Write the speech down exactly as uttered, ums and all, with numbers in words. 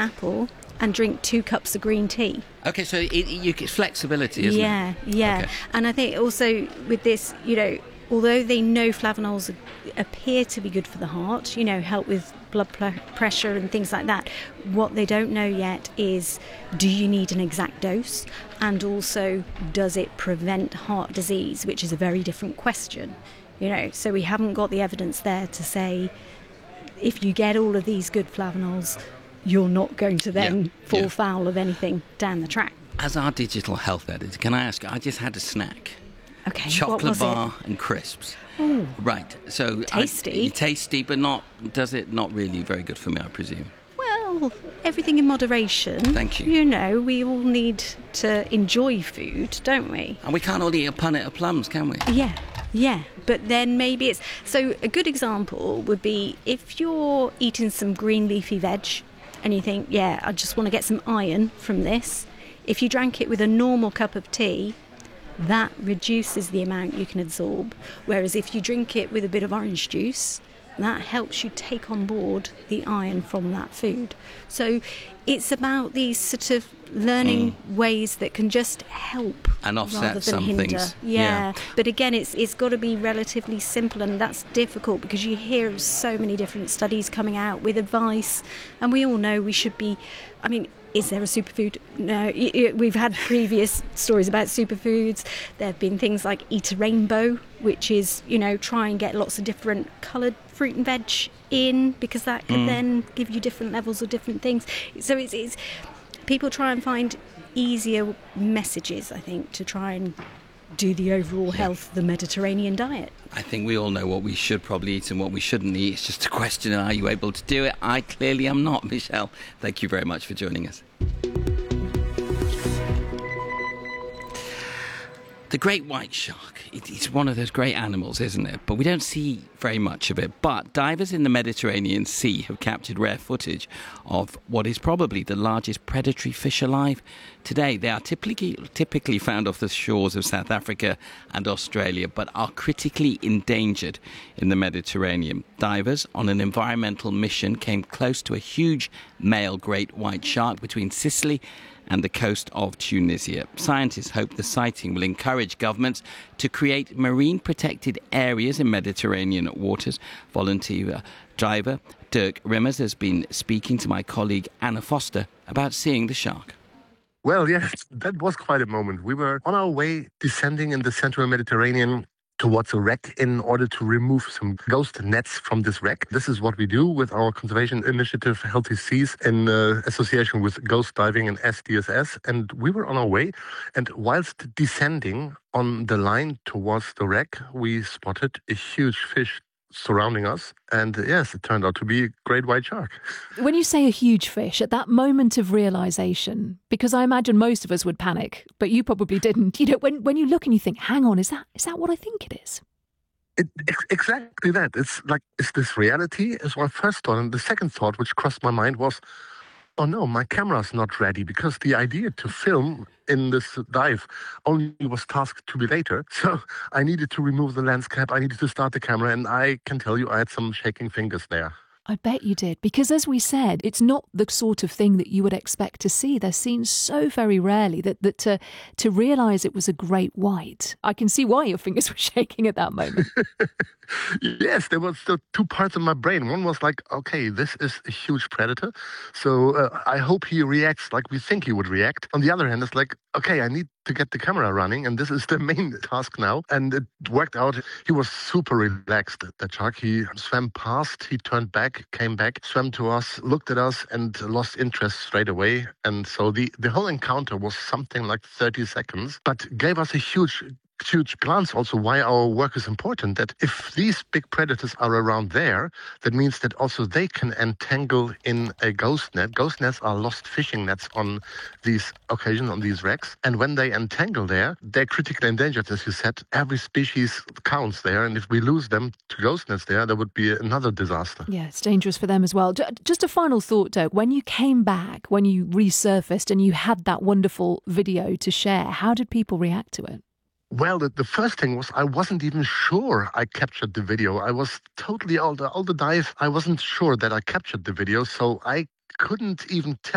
apple and drink two cups of green tea. Okay, so it, it, you, it's flexibility, isn't yeah, it? Yeah, yeah. Okay. And I think also with this, you know, although they know flavonols appear to be good for the heart, you know, help with blood pl- pressure and things like that, what they don't know yet is, do you need an exact dose? And also, does it prevent heart disease, which is a very different question, you know. So we haven't got the evidence there to say, if you get all of these good flavonols, you're not going to then yeah. fall yeah. foul of anything down the track. As our digital health editor, can I ask, I just had a snack. Okay, chocolate what was bar it? and crisps. Ooh. Right, so tasty. I, tasty, but not does it not really very good for me, I presume. Well, everything in moderation. Thank you. You know, we all need to enjoy food, don't we? And we can't all eat a punnet of plums, can we? Yeah, yeah. But then maybe it's so. A good example would be if you're eating some green leafy veg, and you think, yeah, I just want to get some iron from this. If you drank it with a normal cup of tea, that reduces the amount you can absorb. Whereas if you drink it with a bit of orange juice, that helps you take on board the iron from that food. So it's about these sort of learning mm. ways that can just help and offset rather than some hinder. things. Yeah. yeah. But again, it's it's got to be relatively simple, and that's difficult because you hear of so many different studies coming out with advice, and we all know we should be, I mean, is there a superfood? No. We've had previous stories about superfoods. There have been things like eat a rainbow, which is, you know, try and get lots of different coloured fruit and veg in, because that could mm. then give you different levels of different things. So it's, it's people try and find easier messages, I think, to try and do the overall health of the Mediterranean diet. I think we all know what we should probably eat and what we shouldn't eat. It's just a question of, are you able to do it? I clearly am not. Michelle, thank you very much for joining us. The great white shark, it's one of those great animals, isn't it? But we don't see very much of it. But divers in the Mediterranean Sea have captured rare footage of what is probably the largest predatory fish alive today. They are typically, typically found off the shores of South Africa and Australia, but are critically endangered in the Mediterranean. Divers on an environmental mission came close to a huge male great white shark between Sicily and the coast of Tunisia. Scientists hope the sighting will encourage governments to create marine protected areas in Mediterranean waters. Volunteer diver Dirk Rimmers has been speaking to my colleague Anna Foster about seeing the shark. Well, yes, that was quite a moment. We were on our way descending in the central Mediterranean towards a wreck in order to remove some ghost nets from this wreck. This is what we do with our conservation initiative, Healthy Seas, in uh, association with Ghost Diving and S D S S. And we were on our way. And whilst descending on the line towards the wreck, we spotted a huge fish surrounding us. And uh, yes, it turned out to be a great white shark. When you say a huge fish, at that moment of realisation, because I imagine most of us would panic, but you probably didn't. You know, when, when you look and you think, hang on, is that is that what I think it is? It, ex- exactly that. It's like, is this reality? Is my first thought. And the second thought, which crossed my mind, was, oh no, my camera's not ready, because the idea to film in this dive only was tasked to be later. So I needed to remove the lens cap, I needed to start the camera, and I can tell you I had some shaking fingers there. I bet you did, because as we said, it's not the sort of thing that you would expect to see. They're seen so very rarely that, that to, to realise it was a great white, I can see why your fingers were shaking at that moment. Yes, there was still two parts of my brain. One was like, okay, this is a huge predator, so uh, I hope he reacts like we think he would react. On the other hand, it's like, okay, I need to get the camera running, and this is the main task now. And it worked out. He was super relaxed, that shark. He swam past, he turned back, came back, swam to us, looked at us, and lost interest straight away. And so the, the whole encounter was something like thirty seconds, but gave us a huge huge glance also why our work is important, that if these big predators are around there, that means that also they can entangle in a ghost net. Ghost nets are lost fishing nets on these occasions, on these wrecks. And when they entangle there, they're critically endangered, as you said. Every species counts there. And if we lose them to ghost nets there, that would be another disaster. Yeah, it's dangerous for them as well. Just a final thought, Dirk. When you came back, when you resurfaced and you had that wonderful video to share, how did people react to it? Well, the, the first thing was I wasn't even sure I captured the video. I was totally, all the, all the dive, I wasn't sure that I captured the video, so I couldn't even tell